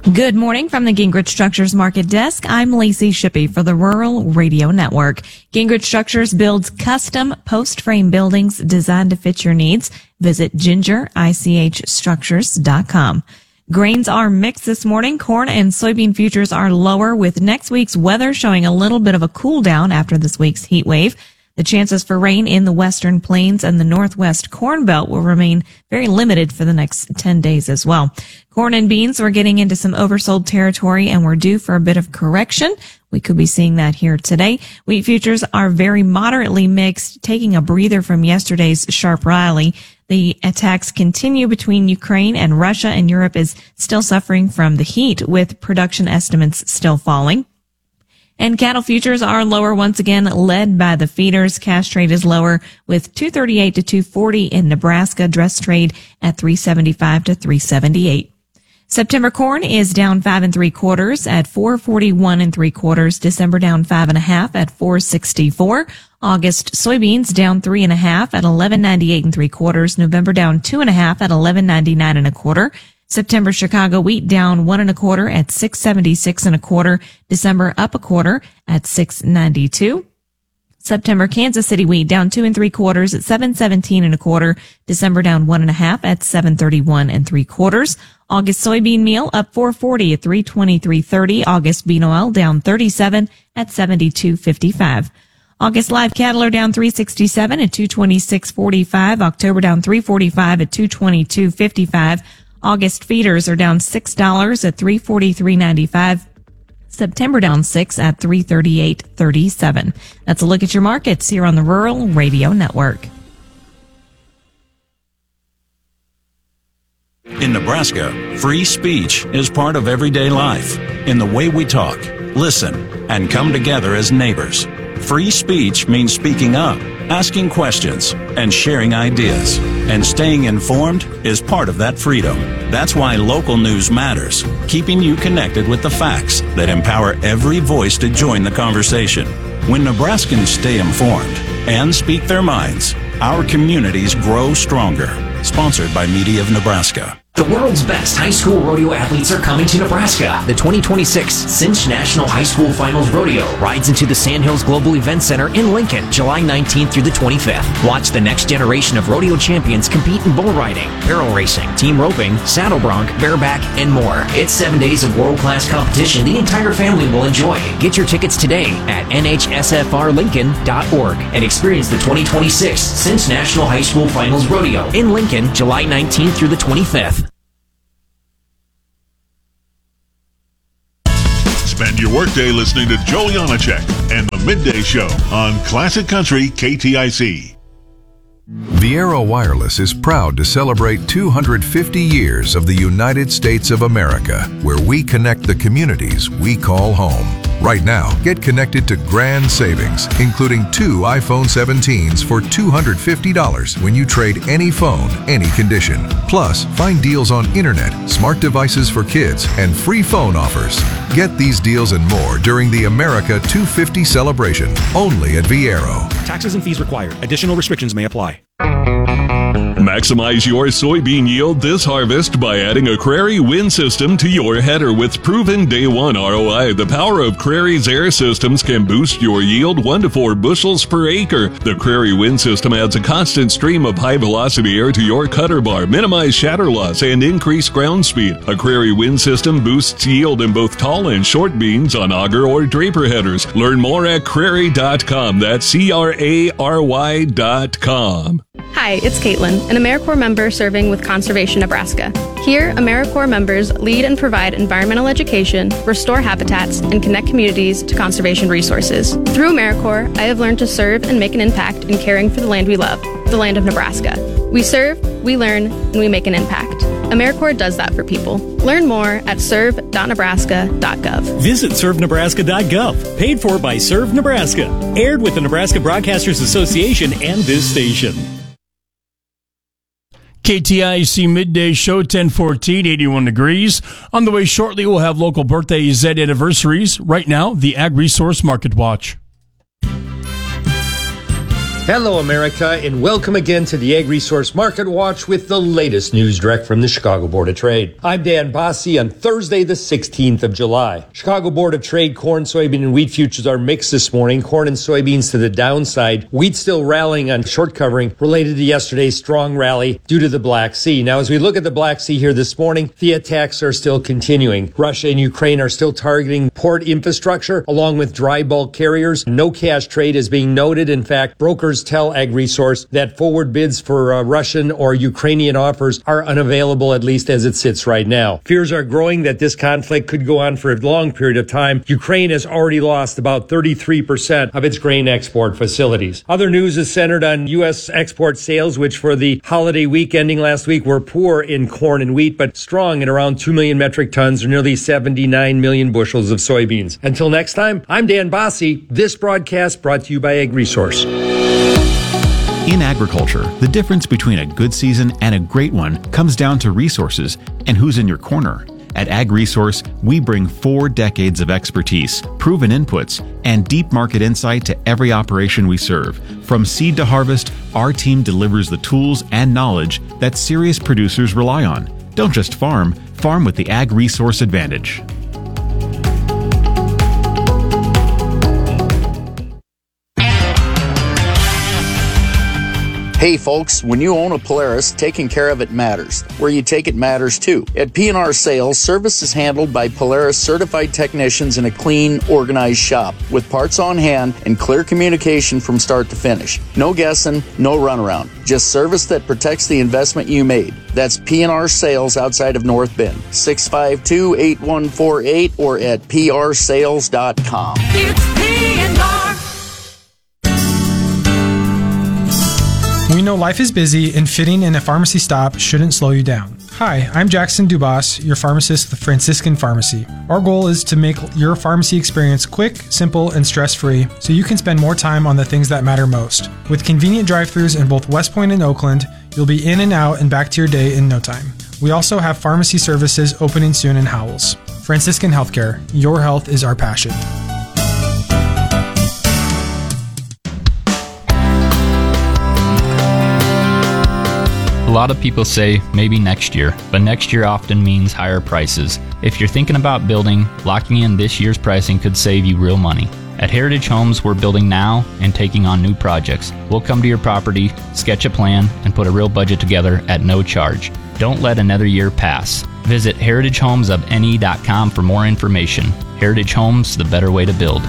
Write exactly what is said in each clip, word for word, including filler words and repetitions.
Good morning from the Gingrich Structures Market Desk. I'm Lacey Shippey for the Rural Radio Network. Gingrich Structures builds custom post-frame buildings designed to fit your needs. Visit ginger ich structures dot com. Grains are mixed this morning. Corn and soybean futures are lower, with next week's weather showing a little bit of a cool down after this week's heat wave. The chances for rain in the western plains and the northwest corn belt will remain very limited for the next ten days as well. Corn and beans, we're getting into some oversold territory and we're due for a bit of correction. We could be seeing that here today. Wheat futures are very moderately mixed, taking a breather from yesterday's sharp rally. The attacks continue between Ukraine and Russia, and Europe is still suffering from the heat, with production estimates still falling. And cattle futures are lower once again, led by the feeders. Cash trade is lower with two thirty-eight to two forty in Nebraska. Dress trade at three seventy-five to three seventy-eight. September corn is down five and three quarters at four forty-one and three quarters. December down five and a half at four sixty-four. August soybeans down three and a half at eleven ninety-eight and three quarters. November down two and a half at eleven ninety-nine and a quarter. September Chicago wheat down one and a quarter at six seventy-six and a quarter. December up a quarter at six ninety-two. September Kansas City wheat down two and three quarters at seven seventeen and a quarter. December down one and a half at seven thirty-one and three quarters. August soybean meal up four forty at three twenty-three thirty. August bean oil down thirty-seven at seventy-two fifty-five. August live cattle are down three sixty-seven at two twenty-six forty-five. October down three forty-five at two twenty-two fifty-five. August feeders are down six dollars at three forty-three ninety-five. September down six at three thirty-eight thirty-seven. That's a look at your markets here on the Rural Radio Network. In Nebraska, free speech is part of everyday life in the way we talk, listen, and come together as neighbors. Free speech means speaking up, asking questions, and sharing ideas. And staying informed is part of that freedom. That's why local news matters, keeping you connected with the facts that empower every voice to join the conversation. When Nebraskans stay informed and speak their minds, our communities grow stronger. Sponsored by Media of Nebraska. The world's best high school rodeo athletes are coming to Nebraska. The twenty twenty-six Cinch National High School Finals Rodeo rides into the Sandhills Global Event Center in Lincoln, July nineteenth through the twenty-fifth. Watch the next generation of rodeo champions compete in bull riding, barrel racing, team roping, saddle bronc, bareback, and more. It's seven days of world-class competition the entire family will enjoy. Get your tickets today at N H S F R Lincoln dot org and experience the twenty twenty-six Cinch National High School Finals Rodeo in Lincoln, July nineteenth through the twenty-fifth. Spend your workday listening to Joe Janacek and the Midday Show on Classic Country K T I C. Viera Wireless is proud to celebrate two hundred fifty years of the United States of America, where we connect the communities we call home. Right now, get connected to grand savings, including two iPhone seventeens for two hundred fifty dollars when you trade any phone, any condition. Plus, find deals on internet, smart devices for kids, and free phone offers. Get these deals and more during the America two fifty celebration, only at Viero. Taxes and fees required. Additional restrictions may apply. Maximize your soybean yield this harvest by adding a Crary wind system to your header with proven day one R O I. The power of Crary's air systems can boost your yield one to four bushels per acre. The Crary wind system adds a constant stream of high velocity air to your cutter bar, minimize shatter loss, and increase ground speed. A Crary wind system boosts yield in both tall and short beans on auger or draper headers. Learn more at crary dot com. That's C R A R Y dot com. Hi, it's Caitlin, an AmeriCorps member serving with Conservation Nebraska. Here, AmeriCorps members lead and provide environmental education, restore habitats, and connect communities to conservation resources. Through AmeriCorps, I have learned to serve and make an impact in caring for the land we love, the land of Nebraska. We serve, we learn, and we make an impact. AmeriCorps does that for people. Learn more at serve dot nebraska dot gov. Visit serve nebraska dot gov. Paid for by Serve Nebraska. Aired with the Nebraska Broadcasters Association and this station. K T I C Midday Show, ten fourteen, eighty-one degrees. On the way shortly, we'll have local birthdays and anniversaries. Right now, the Ag Resource Market Watch. Hello, America, and welcome again to the Ag Resource Market Watch with the latest news direct from the Chicago Board of Trade. I'm Dan Bosse on Thursday, the sixteenth of July. Chicago Board of Trade corn, soybean, and wheat futures are mixed this morning. Corn and soybeans to the downside. Wheat still rallying on short covering related to yesterday's strong rally due to the Black Sea. Now, as we look at the Black Sea here this morning, the attacks are still continuing. Russia and Ukraine are still targeting port infrastructure along with dry bulk carriers. No cash trade is being noted. In fact, brokers tell Ag Resource that forward bids for uh, Russian or Ukrainian offers are unavailable, at least as it sits right now. Fears are growing that this conflict could go on for a long period of time. Ukraine has already lost about thirty-three percent of its grain export facilities. Other news is centered on U S export sales, which for the holiday week ending last week were poor in corn and wheat, but strong at around two million metric tons or nearly seventy-nine million bushels of soybeans. Until next time, I'm Dan Bosse. This broadcast brought to you by Ag Resource. In agriculture, the difference between a good season and a great one comes down to resources and who's in your corner. At Ag Resource, we bring four decades of expertise, proven inputs, and deep market insight to every operation we serve. From seed to harvest, our team delivers the tools and knowledge that serious producers rely on. Don't just farm, farm with the Ag Resource advantage. Hey folks, when you own a Polaris, taking care of it matters. Where you take it matters too. At P and R Sales, service is handled by Polaris certified technicians in a clean, organized shop with parts on hand and clear communication from start to finish. No guessing, no runaround. Just service that protects the investment you made. That's P and R Sales outside of North Bend. six five two, eight one four eight or at p r sales dot com. It's P and R. We know life is busy and fitting in a pharmacy stop shouldn't slow you down. Hi, I'm Jackson Dubas, your pharmacist with Franciscan Pharmacy. Our goal is to make your pharmacy experience quick, simple, and stress-free so you can spend more time on the things that matter most. With convenient drive-thrus in both West Point and Oakland, you'll be in and out and back to your day in no time. We also have pharmacy services opening soon in Howells. Franciscan Healthcare, your health is our passion. A lot of people say maybe next year, but next year often means higher prices. If you're thinking about building, locking in this year's pricing could save you real money. At Heritage Homes, we're building now and taking on new projects. We'll come to your property, sketch a plan, and put a real budget together at no charge. Don't let another year pass. Visit heritage homes of n e dot com for more information. Heritage Homes, the better way to build.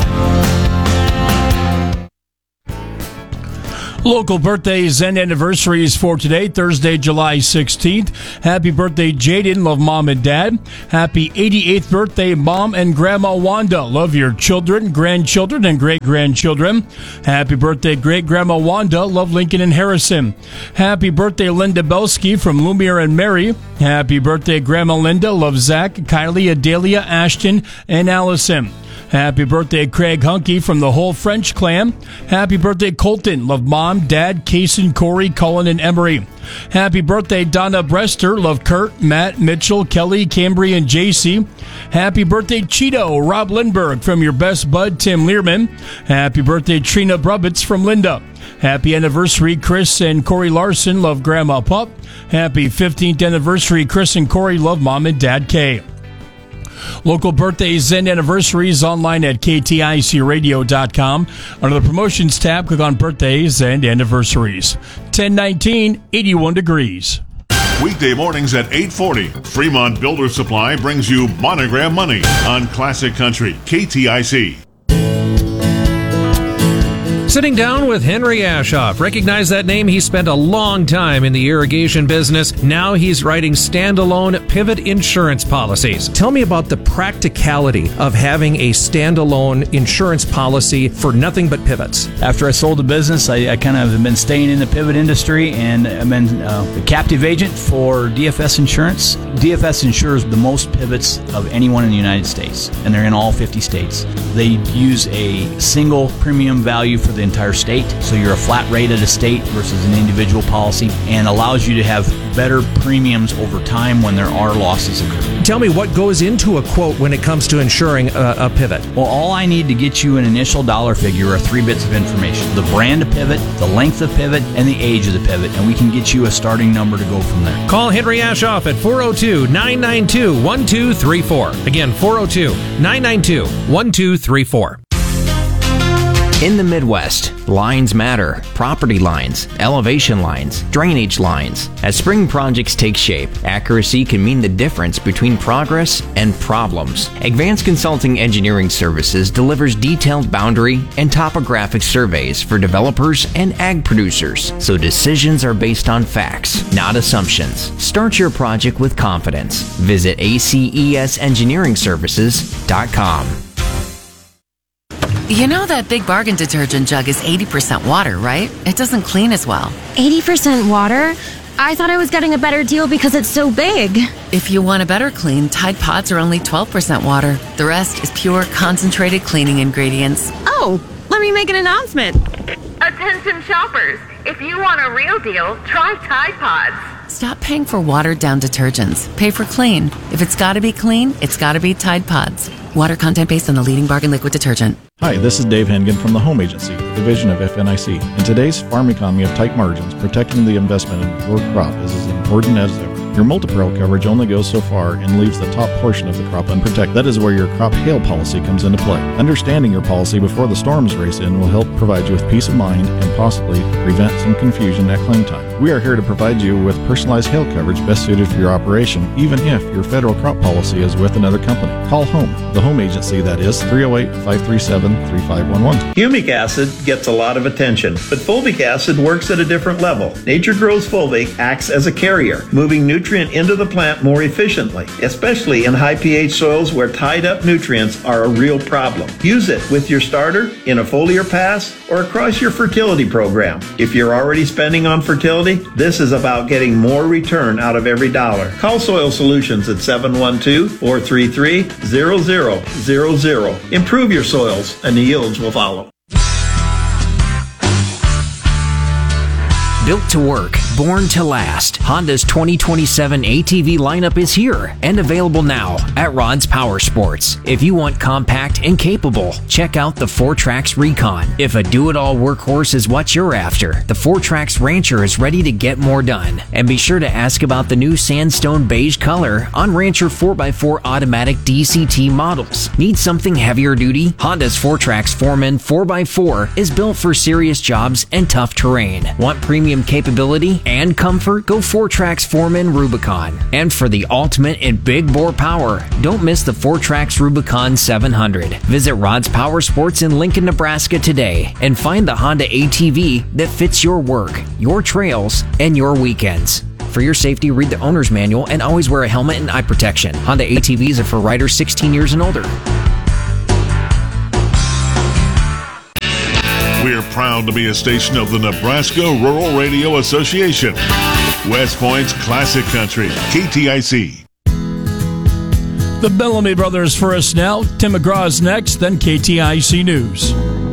Local birthdays and anniversaries for today, Thursday, July sixteenth. Happy birthday, Jaden. Love Mom and Dad. Happy eighty-eighth birthday, Mom and Grandma Wanda. Love your children, grandchildren, and great-grandchildren. Happy birthday, Great-Grandma Wanda. Love Lincoln and Harrison. Happy birthday, Linda Belsky from Lumiere and Mary. Happy birthday, Grandma Linda. Love Zach, Kylie, Adelia, Ashton, and Allison. Happy birthday, Craig Hunky from the whole French clan. Happy birthday, Colton. Love Mom, Dad, Kason, Corey, Cullen, and Emery. Happy birthday, Donna Brester. Love Kurt, Matt, Mitchell, Kelly, Cambry, and J C. Happy birthday, Cheeto, Rob Lindbergh from your best bud, Tim Learman. Happy birthday, Trina Brubbitz from Linda. Happy anniversary, Chris and Corey Larson. Love Grandma Pup. Happy fifteenth anniversary, Chris and Corey. Love Mom and Dad Kay. Local birthdays and anniversaries online at k t i c radio dot com. Under the promotions tab, click on birthdays and anniversaries. ten nineteen, eighty-one degrees. Weekday mornings at eight forty, Fremont Builder Supply brings you Monogram Money on Classic Country, K T I C. Sitting down with Henry Ashoff. Recognize that name? He spent a long time in the irrigation business. Now he's writing standalone pivot insurance policies. Tell me about the practicality of having a standalone insurance policy for nothing but pivots. After I sold the business, I, I kind of have been staying in the pivot industry, and I've been uh, a captive agent for D F S Insurance. D F S insures the most pivots of anyone in the United States, and they're in all fifty states. They use a single premium value for the the entire state. So you're a flat rate at a state versus an individual policy, and allows you to have better premiums over time when there are losses occurring. Tell me what goes into a quote when it comes to insuring a, a pivot. Well, all I need to get you an initial dollar figure are three bits of information: the brand of pivot, the length of pivot, and the age of the pivot, and we can get you a starting number to go from there. Call Henry Ashoff at four oh two, nine nine two, one two three four. Again, four oh two, nine nine two, one two three four. In the Midwest, lines matter. Property lines, elevation lines, drainage lines. As spring projects take shape, accuracy can mean the difference between progress and problems. Advanced Consulting Engineering Services delivers detailed boundary and topographic surveys for developers and ag producers, so decisions are based on facts, not assumptions. Start your project with confidence. Visit A C E S engineering services dot com. You know that Big Bargain detergent jug is eighty percent water, right? It doesn't clean as well. eighty percent water? I thought I was getting a better deal because it's so big. If you want a better clean, Tide Pods are only twelve percent water. The rest is pure, concentrated cleaning ingredients. Oh, let me make an announcement. Attention shoppers, if you want a real deal, try Tide Pods. Stop paying for watered-down detergents. Pay for clean. If it's gotta be clean, it's gotta be Tide Pods. Water content based on the leading bargain liquid detergent. Hi, this is Dave Hengen from the Home Agency, a division of F N I C. In today's farm economy of tight margins, protecting the investment in your crop is as important as ever. Your multi-peril coverage only goes so far and leaves the top portion of the crop unprotected. That is where your crop hail policy comes into play. Understanding your policy before the storms race in will help provide you with peace of mind and possibly prevent some confusion at claim time. We are here to provide you with personalized hail coverage best suited for your operation, even if your federal crop policy is with another company. Call Home, the Home Agency, that is three oh eight, five three seven, three five one one. Humic acid gets a lot of attention, but fulvic acid works at a different level. Nature Grows Fulvic acts as a carrier, moving nutrient into the plant more efficiently, especially in high pH soils where tied up nutrients are a real problem. Use it with your starter, in a foliar pass, or across your fertility program. If you're already spending on fertility, this is about getting more return out of every dollar. Call Soil Solutions at seven one two, four three three, zero zero zero zero. Improve your soils and the yields will follow. Built to work, born to last. Honda's twenty twenty-seven A T V lineup is here and available now at Rod's Power Sports. If you want compact and capable, check out the four Trax Recon. If a do-it-all workhorse is what you're after, the four Trax Rancher is ready to get more done. And be sure to ask about the new sandstone beige color on Rancher four by four automatic D C T models. Need something heavier duty? Honda's four Trax Foreman four by four is built for serious jobs and tough terrain. Want premium capability and comfort? Go four Trax Foreman Rubicon. And for the ultimate in big bore power, don't miss the four Trax Rubicon seven hundred. Visit Rod's Power Sports in Lincoln, Nebraska today and find the Honda A T V that fits your work, your trails, and your weekends. For your safety, read the owner's manual and always wear a helmet and eye protection. Honda A T Vs are for riders sixteen years and older. We are proud to be a station of the Nebraska Rural Radio Association. West Point's Classic Country, K T I C. The Bellamy Brothers first now. Tim McGraw is next, then K T I C News.